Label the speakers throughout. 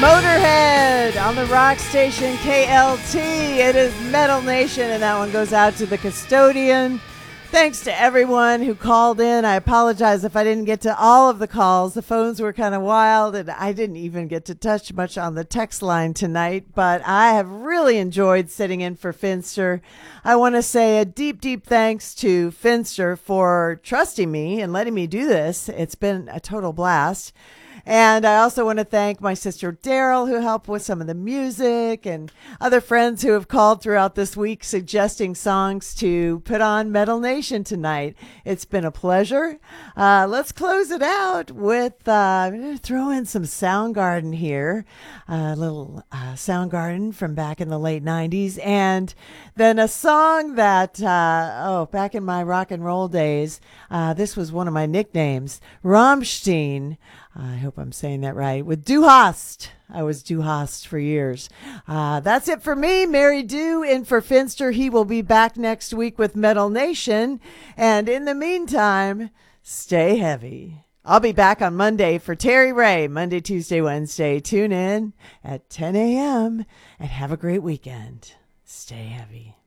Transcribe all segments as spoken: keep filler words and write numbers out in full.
Speaker 1: Motorhead on the rock station K L T. It is Metal Nation, and that one goes out to the custodian. Thanks to everyone who called in. I apologize if I didn't get to all of the calls. The phones were kind of wild, and I didn't even get to touch much on the text line tonight, but I have really enjoyed sitting in for Finster. I want to say a deep, deep thanks to Finster for trusting me and letting me do this. It's been a total blast. And I also want to thank my sister Daryl, who helped with some of the music, and other friends who have called throughout this week suggesting songs to put on Metal Nation tonight. It's been a pleasure. Uh, let's close it out with, uh, I'm going to throw in some Soundgarden here, a little uh, Soundgarden from back in the late nineties, and then a song that, uh, oh, back in my rock and roll days, uh, this was one of my nicknames, Rammstein. I hope I'm saying that right. With Du Hast. I was Du Hast for years. Uh, that's it for me. Mary Du in for Finster. He will be back next week with Metal Nation. And in the meantime, stay heavy. I'll be back on Monday for Terry Ray. Monday, Tuesday, Wednesday. Tune in at ten a.m. and have a great weekend. Stay heavy.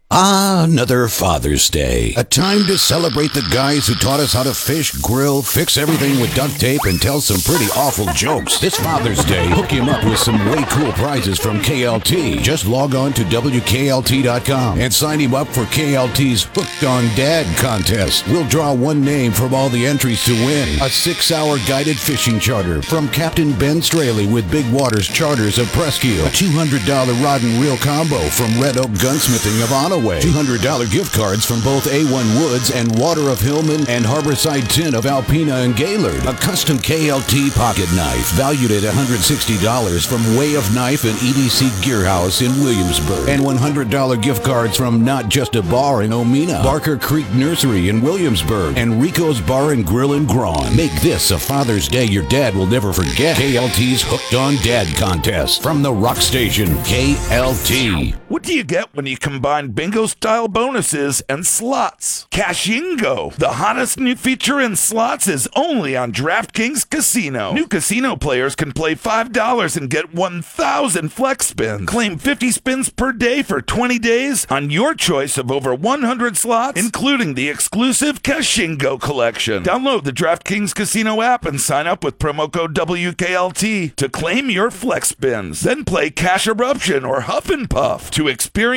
Speaker 2: Ah, another Father's Day. A time to celebrate the guys who taught us how to fish, grill, fix everything with duct tape, and tell some pretty awful jokes. This Father's Day, hook him up with some way cool prizes from K L T. Just log on to W K L T dot com and sign him up for K L T's Hooked on Dad contest. We'll draw one name from all the entries to win. A six-hour guided fishing charter from Captain Ben Straley with Big Waters Charters of Presque. A two hundred dollars rod and reel combo from Red Oak Gunsmithing of Onaway. two hundred dollars gift cards from both A one Woods and Water of Hillman and Harborside Tin of Alpena and Gaylord. A custom K L T pocket knife valued at one hundred sixty dollars from Way of Knife and E D C Gear House in Williamsburg. And one hundred dollars gift cards from Not Just a Bar in Omena, Barker Creek Nursery in Williamsburg, and Rico's Bar and Grill in Grawn. Make this a Father's Day your dad will never forget. K L T's Hooked on Dad contest from the rock station K L T.
Speaker 3: What do you get when you combine bingo-style bonuses and slots? Cashingo, the hottest new feature in slots, is only on DraftKings Casino. New casino players can play five dollars and get one thousand flex spins. Claim fifty spins per day for twenty days on your choice of over one hundred slots, including the exclusive Cashingo collection. Download the DraftKings Casino app and sign up with promo code W K L T to claim your flex spins. Then play Cash Eruption or Huff and Puff to experience